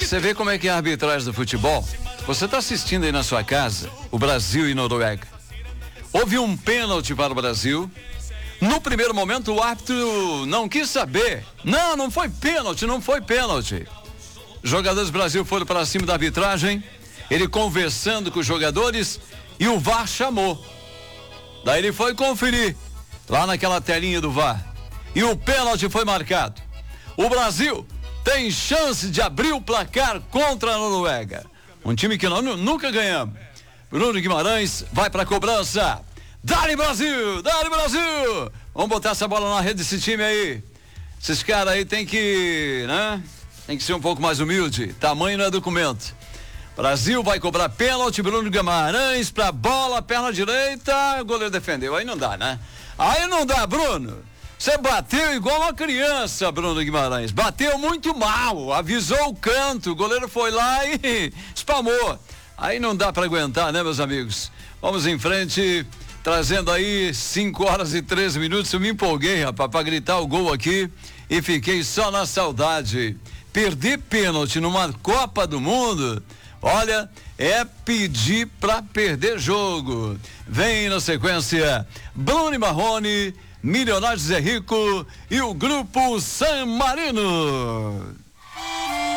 Você vê como é que é a arbitragem do futebol? Você está assistindo aí na sua casa, o Brasil e Noruega. Houve um pênalti para o Brasil. No primeiro momento o árbitro não quis saber. Não foi pênalti, não foi pênalti. Os jogadores do Brasil foram para cima da arbitragem, ele conversando com os jogadores e o VAR chamou. Daí ele foi conferir lá naquela telinha do VAR e o pênalti foi marcado. O Brasil tem chance de abrir o placar contra a Noruega. Um time que nós nunca ganhamos. Bruno Guimarães vai para a cobrança. Dale Brasil! Dale Brasil! Vamos botar essa bola na rede desse time aí. Esses caras aí tem que, né? Tem que ser um pouco mais humilde. Tamanho não é documento. Brasil vai cobrar pênalti, Bruno Guimarães pra bola, perna direita, o goleiro defendeu. Aí não dá, né? Aí não dá, Bruno. Você bateu igual uma criança, Bruno Guimarães. Bateu muito mal, avisou o canto, o goleiro foi lá e espalmou. Aí não dá pra aguentar, né, meus amigos? Vamos em frente, trazendo aí 5h13. Eu me empolguei, rapaz, pra gritar o gol aqui e fiquei só na saudade. Perder pênalti numa Copa do Mundo, olha, é pedir pra perder jogo. Vem na sequência Bruno e Marrone, Milionários Zé Rico e o Grupo San Marino.